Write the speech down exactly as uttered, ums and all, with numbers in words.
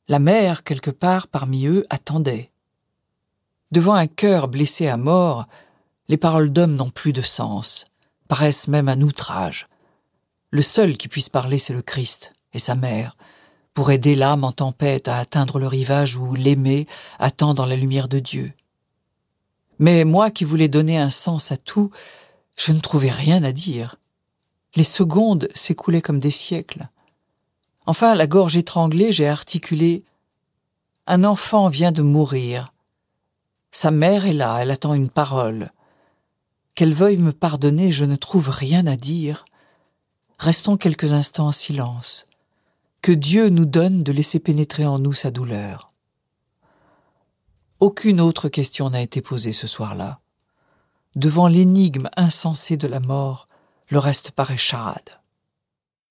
La mère, quelque part parmi eux, attendait. Devant un cœur blessé à mort, les paroles d'homme n'ont plus de sens, paraissent même un outrage. Le seul qui puisse parler, c'est le Christ et sa mère, pour aider l'âme en tempête à atteindre le rivage où l'aimer attend dans la lumière de Dieu. Mais moi qui voulais donner un sens à tout, je ne trouvais rien à dire. Les secondes s'écoulaient comme des siècles. Enfin, la gorge étranglée, j'ai articulé « Un enfant vient de mourir. Sa mère est là, elle attend une parole. Qu'elle veuille me pardonner, je ne trouve rien à dire. Restons quelques instants en silence. Que Dieu nous donne de laisser pénétrer en nous sa douleur. » Aucune autre question n'a été posée ce soir-là. Devant l'énigme insensée de la mort, le reste paraît charade.